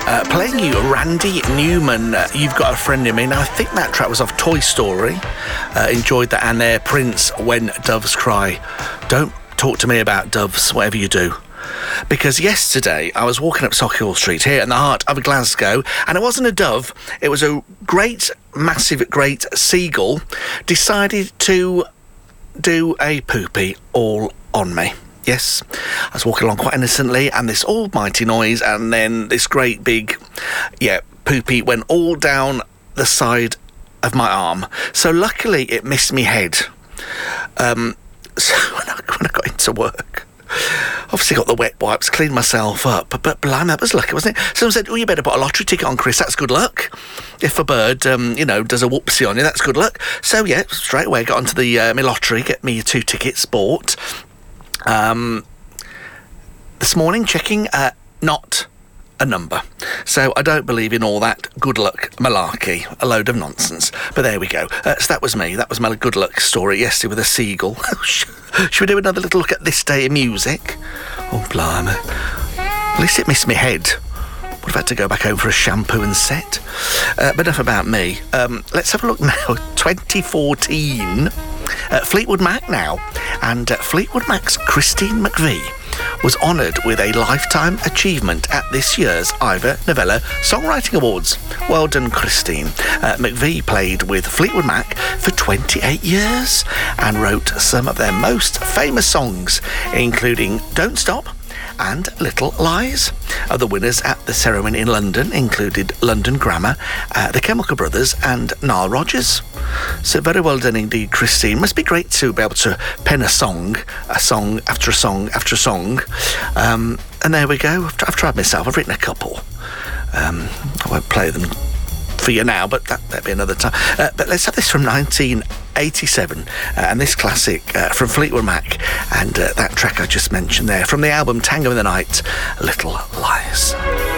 Playing you Randy Newman, You've Got a Friend in Me. Now, I think that track was off Toy Story. Enjoyed that. And there, Prince, When Doves Cry. Don't talk to me about doves, whatever you do. Because yesterday I was walking up Sockhill Street here in the heart of Glasgow, and it wasn't a dove, it was a great, massive, great seagull decided to do a poopy all on me. Yes, I was walking along quite innocently, and this almighty noise, and then this great big, poopy went all down the side of my arm. So luckily it missed me head. So when I got into work, obviously got the wet wipes, cleaned myself up, but blimey, that was lucky, wasn't it? Someone said, you better put a lottery ticket on, Chris, that's good luck. If a bird, does a whoopsie on you, that's good luck. So, straight away got onto the my lottery, get me 2 tickets bought. This morning, checking, not a number. So I don't believe in all that good luck malarkey, a load of nonsense. But there we go. So that was me. That was my good luck story yesterday with a seagull. Should we do another little look at this day in music? Oh, blimey. At least it missed me head. Would have had to go back home for a shampoo and set. But enough about me. Let's have a look now. 2014. Fleetwood Mac now. And Fleetwood Mac's Christine McVie was honoured with a Lifetime Achievement at this year's Ivor Novello Songwriting Awards. Well done, Christine. McVie played with Fleetwood Mac for 28 years and wrote some of their most famous songs, including Don't Stop and Little Lies. The winners at the ceremony in London included London Grammar, the Chemical Brothers and Nile Rodgers. So very well done indeed, Christine. Must be great to be able to pen a song after a song after a song. And there we go. I've tried myself. I've written a couple. I won't play them for you now, but that'll be another time. But let's have this from 1987, and this classic from Fleetwood Mac, and that track I just mentioned there, from the album Tango in the Night, Little Lies.